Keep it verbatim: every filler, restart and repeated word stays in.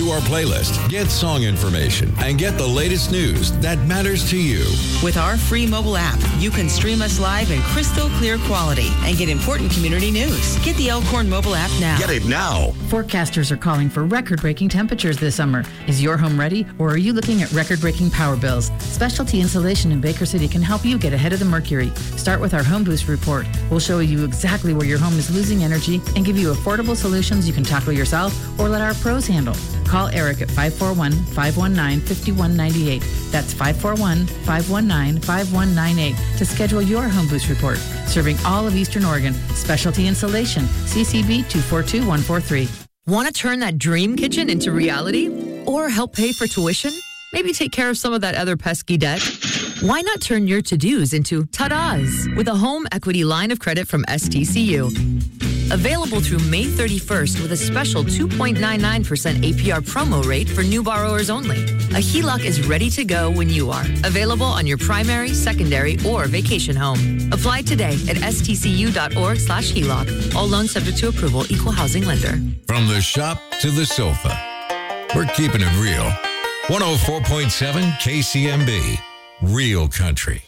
to our playlist, get song information, and get the latest news that matters to you. With our free mobile app, you can stream us live in crystal clear quality and get important community news. Get the Elkhorn mobile app now. Get it now. Forecasters are calling for record-breaking temperatures this summer. Is your home ready, or are you looking at record-breaking power bills? Specialty Insulation in Baker City can help you get ahead of the mercury. Start with our Home Boost Report. We'll show you exactly where your home is losing energy and give you affordable solutions you can tackle yourself or let our pros handle. Call Eric at five four one, five one nine, five one nine eight. That's five four one, five one nine, five one nine eight to schedule your Home Boost Report. Serving all of Eastern Oregon. Specialty Insulation. C C B two four two one four three. Want to turn that dream kitchen into reality? Or help pay for tuition? Maybe take care of some of that other pesky debt? Why not turn your to-dos into ta-das with a home equity line of credit from S T C U? Available through May thirty-first with a special two point nine nine percent A P R promo rate for new borrowers only. A H E L O C is ready to go when you are. Available on your primary, secondary, or vacation home. Apply today at stcu.org slash HELOC. All loans subject to approval. Equal housing lender. From the shop to the sofa, we're keeping it real. one oh four point seven K C M B, Real Country.